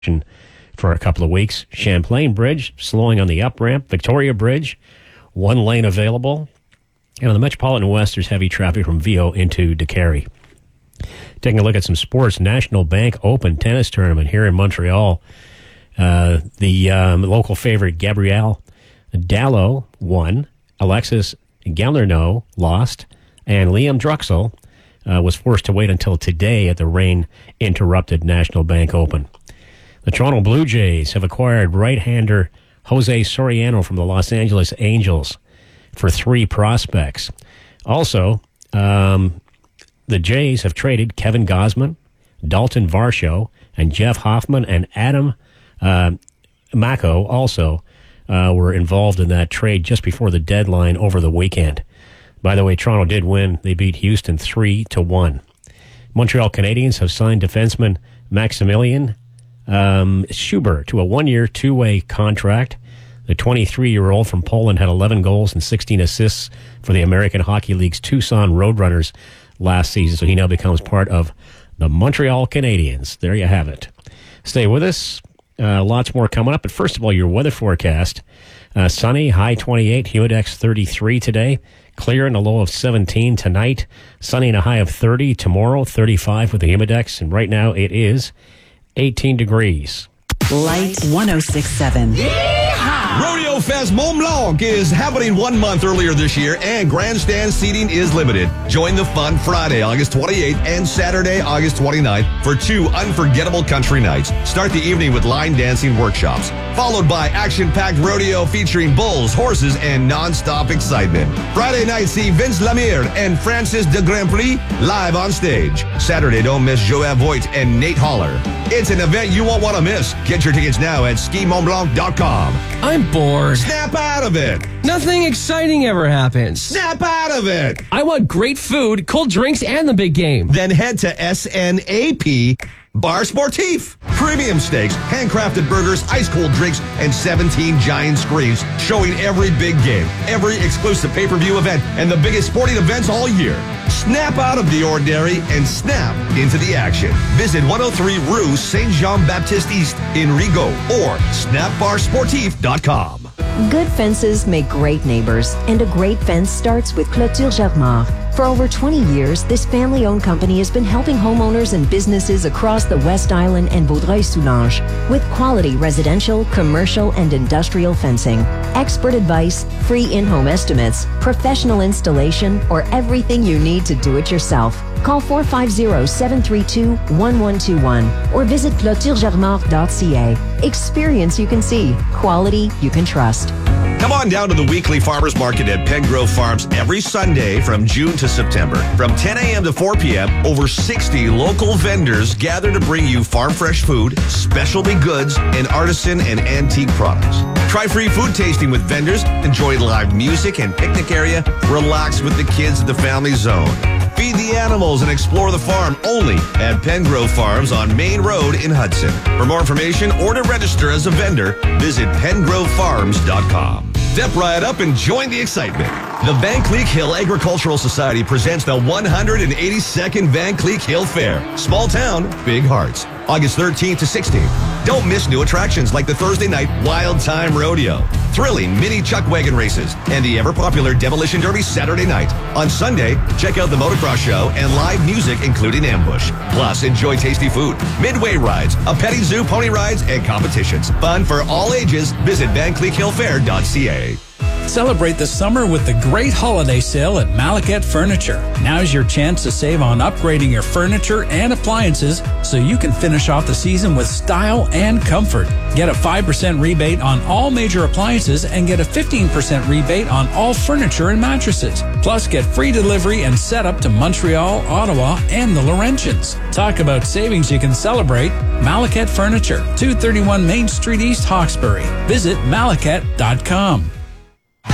for a couple of weeks. Champlain Bridge slowing on the up ramp. Victoria Bridge, one lane available. And on the Metropolitan West, there's heavy traffic from VO into Décarie. Taking a look at some sports, National Bank Open tennis tournament here in Montreal. The local favorite Gabrielle Dallo won. Alexis Galarneau lost. And Liam Drexel was forced to wait until today at the rain-interrupted National Bank Open. The Toronto Blue Jays have acquired right-hander Jose Soriano from the Los Angeles Angels for 3 prospects. Also, the Jays have traded Kevin Gausman, Dalton Varsho, and Jeff Hoffman, and Adam Mako also were involved in that trade just before the deadline over the weekend. By the way, Toronto did win. They beat Houston 3-1. Montreal Canadiens have signed defenseman Maximilian Schubert to a 1-year, 2-way contract. The 23-year-old from Poland had 11 goals and 16 assists for the American Hockey League's Tucson Roadrunners last season, so he now becomes part of the Montreal Canadiens. There you have it. Stay with us. Lots more coming up, but first of all, your weather forecast. Sunny, high 28, humidex 33 today. Clear and a low of 17 tonight. Sunny and a high of 30 tomorrow, 35 with the humidex, and right now it is 18 degrees. Light 106.7. Rodeo Fest Mont Blanc is happening 1 month earlier this year, and grandstand seating is limited. Join the fun Friday, August 28th and Saturday, August 29th for 2 unforgettable country nights. Start the evening with line dancing workshops, followed by action-packed rodeo featuring bulls, horses, and non-stop excitement. Friday night, see Vince Lemire and Francis de Grandprix live on stage. Saturday, don't miss Joël Voigt and Nate Holler. It's an event you won't want to miss. Get your tickets now at skimontblanc.com. I'm bored. Snap out of it. Nothing exciting ever happens. Snap out of it. I want great food, cold drinks, and the big game. Then head to SNAP Bar Sportif. Premium steaks, handcrafted burgers, ice-cold drinks, and 17 giant screens showing every big game, every exclusive pay-per-view event, and the biggest sporting events all year. Snap out of the ordinary and snap into the action. Visit 103 Rue Saint-Jean-Baptiste East in Rigaud or snapbarsportif.com. Good fences make great neighbors, and a great fence starts with Clôture Germard. For over 20 years, this family-owned company has been helping homeowners and businesses across the West Island and Vaudreuil-Soulanges with quality residential, commercial, and industrial fencing. Expert advice, free in-home estimates, professional installation, or everything you need to do it yourself. Call 450-732-1121 or visit clôturegermard.ca. Experience you can see, quality you can trust. Come on down to the weekly farmers market at Pengrove Farms every Sunday from June to September. From 10 a.m. to 4 p.m., over 60 local vendors gather to bring you farm fresh food, specialty goods, and artisan and antique products. Try free food tasting with vendors, enjoy live music and picnic area, relax with the kids at the family zone. Feed the animals and explore the farm only at Pengrove Farms on Main Road in Hudson. For more information or to register as a vendor, visit pengrovefarms.com. Step right up and join the excitement. The Van Cleek Hill Agricultural Society presents the 182nd Van Cleek Hill Fair. Small town, big hearts. August 13th to 16th. Don't miss new attractions like the Thursday night Wild Time Rodeo, thrilling mini chuck wagon races, and the ever-popular Demolition Derby Saturday night. On Sunday, check out the motocross show and live music including ambush. Plus, enjoy tasty food, midway rides, a petting zoo, pony rides, and competitions. Fun for all ages. Visit VanCleekHillFair.ca. Celebrate the summer with the great holiday sale at Malaket Furniture. Now's your chance to save on upgrading your furniture and appliances so you can finish off the season with style and comfort. Get a 5% rebate on all major appliances and get a 15% rebate on all furniture and mattresses. Plus, get free delivery and setup to Montreal, Ottawa, and the Laurentians. Talk about savings you can celebrate. Malaket Furniture, 231 Main Street East, Hawkesbury. Visit malaket.com.